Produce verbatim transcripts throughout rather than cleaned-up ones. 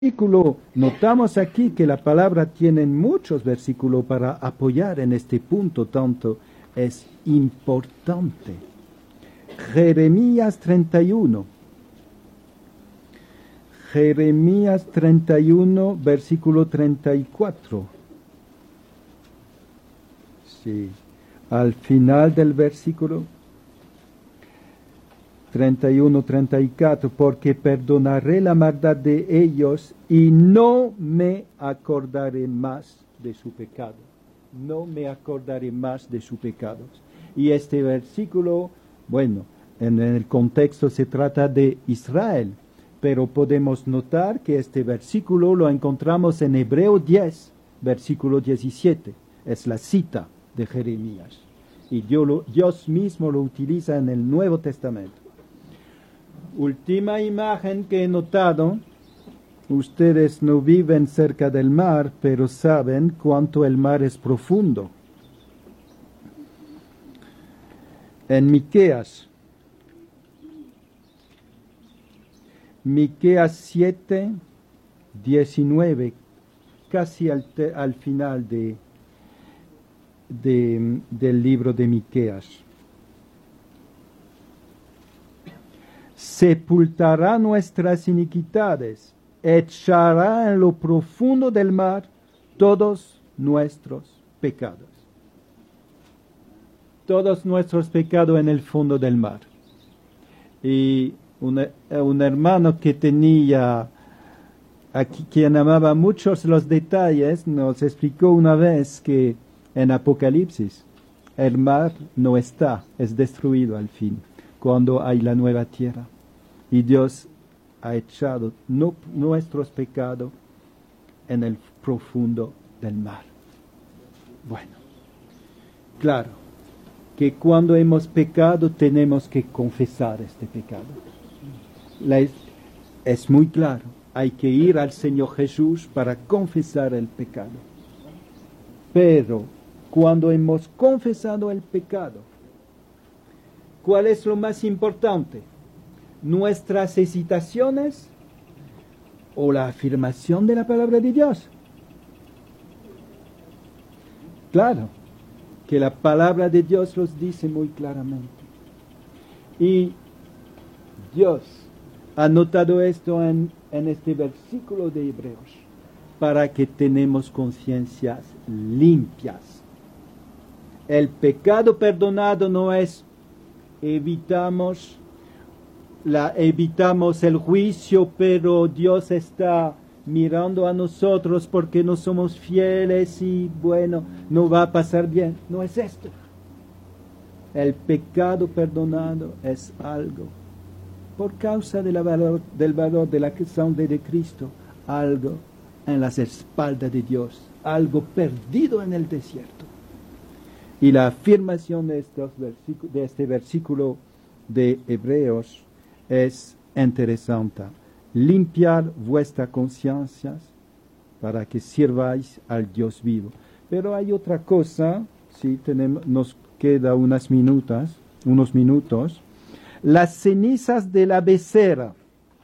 versículo, notamos aquí que la palabra tiene muchos versículos para apoyar en este punto, tanto es importante. Jeremías treinta y uno. Jeremías treinta y uno, versículo treinta y cuatro. Sí, al final del versículo treinta y uno, treinta y cuatro, porque perdonaré la maldad de ellos y no me acordaré más de su pecado. No me acordaré más de sus pecados. Y este versículo, bueno, en el contexto se trata de Israel, pero podemos notar que este versículo lo encontramos en Hebreo diez, versículo diecisiete. Es la cita de Jeremías. Y Dios, lo, Dios mismo lo utiliza en el Nuevo Testamento. Última imagen que he notado. Ustedes no viven cerca del mar, pero saben cuánto el mar es profundo. En Miqueas, Miqueas siete, diecinueve, casi al, te, al final de, de, del libro de Miqueas. Sepultará nuestras iniquidades, echará en lo profundo del mar todos nuestros pecados. Todos nuestros pecados en el fondo del mar. Y un, un hermano que tenía, aquí, quien amaba muchos los detalles, nos explicó una vez que en Apocalipsis el mar no está, es destruido al fin, cuando hay la nueva tierra. Y Dios ha echado no, nuestros pecados en el profundo del mar. Bueno, claro, que cuando hemos pecado tenemos que confesar este pecado. La, es, es muy claro, hay que ir al Señor Jesús para confesar el pecado. Pero cuando hemos confesado el pecado, ¿cuál es lo más importante? ¿Nuestras hesitaciones o la afirmación de la palabra de Dios? Claro, que la palabra de Dios los dice muy claramente. Y Dios ha notado esto en, en este versículo de Hebreos, para que tenemos conciencias limpias. El pecado perdonado no es evitamos La, evitamos el juicio, pero Dios está mirando a nosotros porque no somos fieles y bueno, no va a pasar bien. No es esto. El pecado perdonado es algo, por causa de la valor, del valor de la sangre de Cristo, algo en las espaldas de Dios, algo perdido en el desierto. Y la afirmación de, estos de este versículo de Hebreos es interesante. Limpiar vuestras conciencias para que sirváis al Dios vivo. Pero hay otra cosa, sí, tenemos, nos queda unas minutas, unos minutos. Las cenizas de la becerra.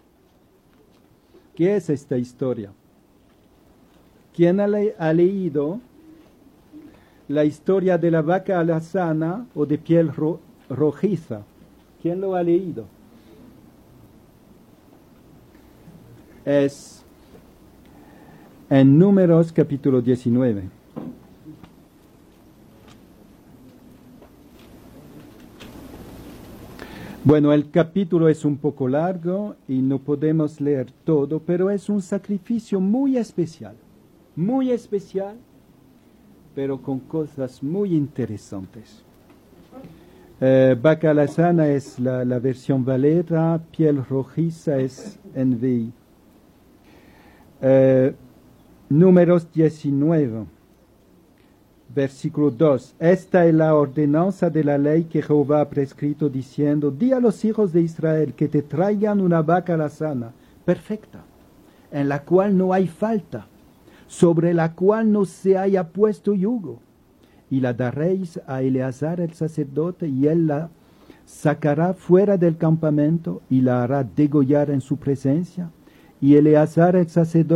¿Qué es esta historia? ¿Quién ha, le, ha leído la historia de la vaca alazana o de piel ro, rojiza? ¿Quién lo ha leído? Es en Números capítulo diecinueve. Bueno, el capítulo es un poco largo y no podemos leer todo, pero es un sacrificio muy especial, muy especial, pero con cosas muy interesantes. Eh, vaca alazana es la, la versión Valera, piel rojiza es N V I. Eh, Números diecinueve, versículo dos. Esta es la ordenanza de la ley que Jehová ha prescrito, diciendo: di a los hijos de Israel que te traigan una vaca alazana, perfecta, en la cual no hay falta, sobre la cual no se haya puesto yugo. Y la daréis a Eleazar el sacerdote, y él la sacará fuera del campamento, y la hará degollar en su presencia. y Eleazar el sacerdote